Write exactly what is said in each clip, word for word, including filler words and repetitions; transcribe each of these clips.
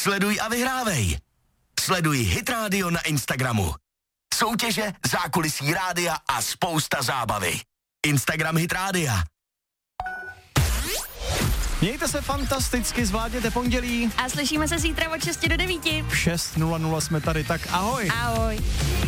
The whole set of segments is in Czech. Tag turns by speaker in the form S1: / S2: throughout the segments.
S1: Sleduj a vyhrávej. Sleduj Hit Radio na Instagramu. Soutěže, zákulisí rádia a spousta zábavy. Instagram Hit Rádia.
S2: Mějte se fantasticky, zvládněte pondělí.
S3: A slyšíme se zítra od šesti do devíti.
S2: V šest nula nula jsme tady, tak ahoj.
S3: Ahoj.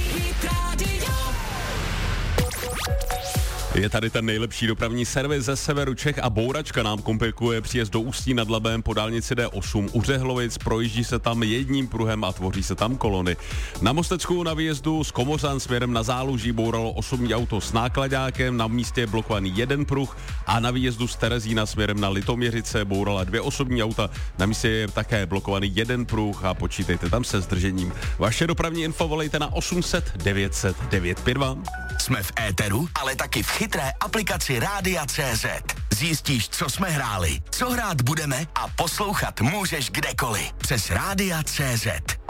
S4: Je tady ten nejlepší dopravní servis ze severu Čech a bouračka nám komplikuje příjezd do Ústí nad Labem po dálnici D osm u Řehlovic, projíždí se tam jedním pruhem a tvoří se tam kolony. Na Mostecku na výjezdu z Komořan směrem na Záluží bouralo osobní auto s nákladákem, na místě je blokovaný jeden pruh a na výjezdu z Terezína směrem na Litoměřice bourala dvě osobní auta, na místě je také blokovaný jeden pruh a počítejte tam se zdržením. Vaše dopravní info volejte na osm set devět set devět pět dva.
S1: Jsme v éteru, ale taky v chytré aplikaci Rádia tečka cé zet. Zjistíš, co jsme hráli, co hrát budeme a poslouchat můžeš kdekoliv. Přes Rádia tečka cé zet.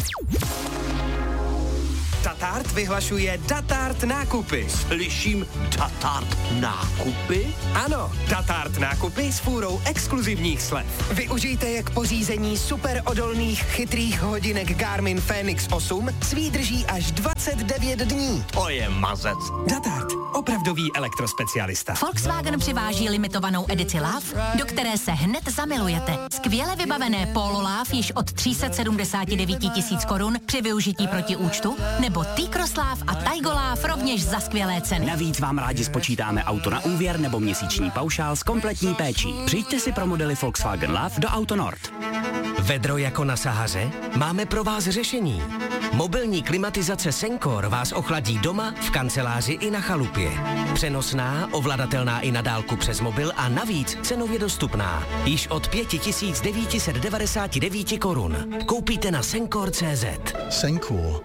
S5: Datart vyhlašuje Datart nákupy.
S6: Slyším Datart nákupy?
S5: Ano, Datart nákupy s fůrou exkluzivních slev. Využijte je k pořízení super odolných chytrých hodinek Garmin Fenix osm s výdrží až dvacet devět dní.
S6: To je mazec.
S5: Datart, opravdový elektrospecialista.
S3: Volkswagen přiváží limitovanou edici Love, do které se hned zamilujete. Skvěle vybavené Polo Love již od tři sta sedmdesát devět tisíc korun při využití proti účtu, nebo T-Cross Love a Taigo Love rovněž za skvělé ceny.
S7: Navíc vám rádi spočítáme auto na úvěr nebo měsíční paušál s kompletní péčí. Přijďte si pro modely Volkswagen Love do Auto Nord.
S8: Vedro jako na Sahaře? Máme pro vás řešení. Mobilní klimatizace Sencor vás ochladí doma, v kanceláři i na chalupě. Přenosná, ovladatelná i na dálku přes mobil a navíc cenově dostupná. Již od pět tisíc devět set devadesát devět korun. Koupíte na Sencor tečka cé zet.
S2: Sencor.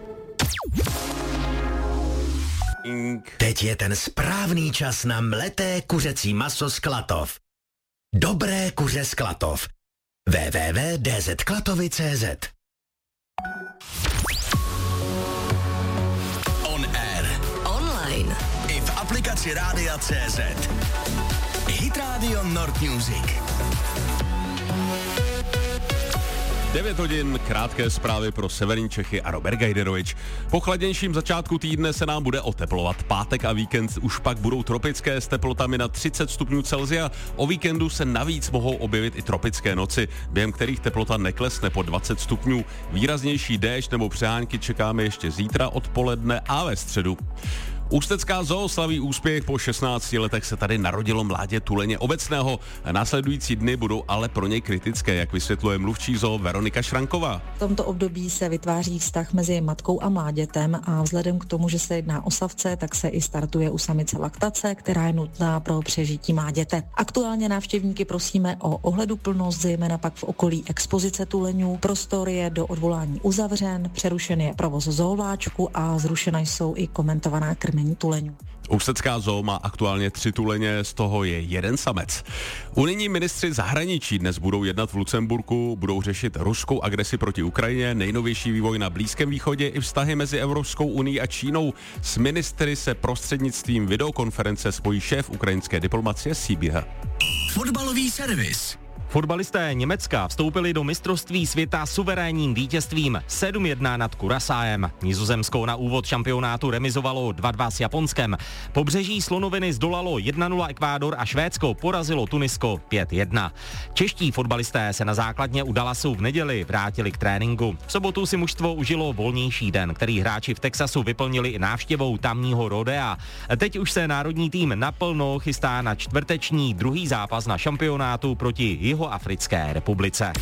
S8: Teď je ten správný čas na mleté kuřecí maso z Klatov. Dobré kuře z Klatov. w w w tečka d z klatovy tečka cé zet.
S1: On air.
S3: Online.
S1: I v aplikaci Rádia tečka cé zet. Hit Radio Nord Music.
S4: devět hodin, krátké zprávy pro severní Čechy a Robert Gajderovič. Po chladnějším začátku týdne se nám bude oteplovat. Pátek a víkend už pak budou tropické s teplotami na třicet stupňů Celsia. O víkendu se navíc mohou objevit i tropické noci, během kterých teplota neklesne po dvacet stupňů. Výraznější déšť nebo přehánky čekáme ještě zítra odpoledne a ve středu. Ústecká zoo slaví úspěch, po šestnácti letech se tady narodilo mládě tuleně obecného. Následující dny budou ale pro něj kritické, jak vysvětluje mluvčí zoo Veronika Šranková.
S9: V tomto období se vytváří vztah mezi matkou a mládětem a vzhledem k tomu, že se jedná o savce, tak se i startuje u samice laktace, která je nutná pro přežití mláděte. Aktuálně návštěvníky prosíme o ohleduplnost, zejména pak v okolí expozice tuleňů. Prostor je do odvolání uzavřen, přerušen je provoz zoováčku a zrušena jsou i komentovaná krmení tuleňů.
S4: Ústecká zoo má aktuálně tři tuleně, z toho je jeden samec. Unijní ministři zahraničí dnes budou jednat v Lucemburku, budou řešit ruskou agresi proti Ukrajině, nejnovější vývoj na Blízkém východě i vztahy mezi Evropskou unií a Čínou. S ministry se prostřednictvím videokonference spojí šéf ukrajinské diplomacie Síběha.
S1: Fotbalový servis.
S10: Fotbalisté Německa vstoupili do mistrovství světa suverénním vítězstvím sedm jedna nad Curaçaem. Nizozemsko na úvod šampionátu remizovalo dva dva s Japonskem. Pobřeží Slonoviny zdolalo jedna nula Ekvádor a Švédsko porazilo Tunisko pět jedna. Čeští fotbalisté se na základně u Dallasu v neděli vrátili k tréninku. V sobotu si mužstvo užilo volnější den, který hráči v Texasu vyplnili i návštěvou tamního rodea. Teď už se národní tým naplno chystá na čtvrteční druhý zápas na šampionátu proti Jihoafrické republice.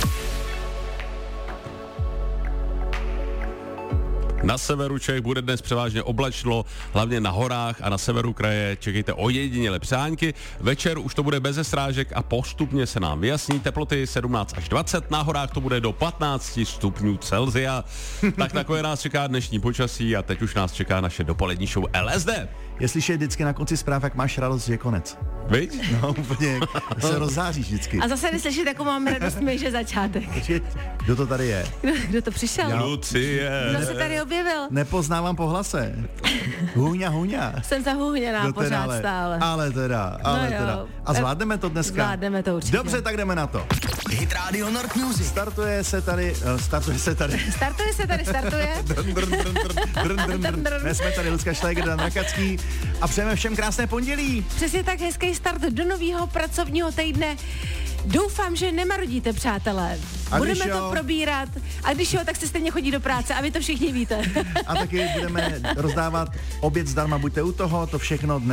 S4: Na severu Čech bude dnes převážně oblačno, hlavně na horách a na severu kraje čekejte ojedinělé přehánky. Večer už to bude beze srážek a postupně se nám vyjasní, teploty sedmnáct až dvacet, na horách to bude do patnáct stupňů Celsia. Tak takové nás čeká dnešní počasí a teď už nás čeká naše dopolední show L S D.
S2: je slyšet vždycky na konci zpráv, jak máš radost, že je konec.
S4: Viď?
S2: No úplně, se rozzáříš vždycky.
S11: A zase neslyšet, jakou mám radost, že začátek.
S2: Kdo to tady je?
S11: Kdo, kdo to přišel?
S4: Lucie.
S11: Kdo se tady objevil?
S2: Nepoznávám po hlase. Hůňa, hůňa.
S11: Jsem zahůhněná
S2: No
S11: pořád
S2: ale,
S11: stále.
S2: Ale teda, ale
S11: no
S2: teda. A zvládneme to dneska?
S11: Zvládneme to určitě.
S2: Dobře, tak jdeme na to.
S1: Hit Radio Nord Music.
S2: Startuje se tady, uh, startuje se tady.
S11: Startuje se tady, startuje.
S2: Drn, drn, drn, drn, drn, drn, drn. Dnes jsme tady Lucka Štajger, Dan Rakacký a přejeme všem krásné pondělí.
S11: Přesně tak, hezký start do nového pracovního týdne. Doufám, že nemarodíte, přátelé.
S2: A
S11: budeme
S2: jo,
S11: to probírat. A když jo, tak se stejně chodí do práce a vy to všichni víte.
S2: A taky budeme rozdávat oběd zdarma, buďte u toho, to všechno dnes